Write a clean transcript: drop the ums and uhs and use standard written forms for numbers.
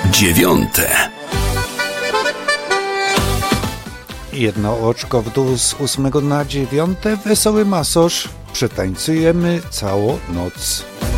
Dziewiąte. Jedno oczko w dół z 8 na 9. Wesoły masoż. Przetańcujemy całą noc.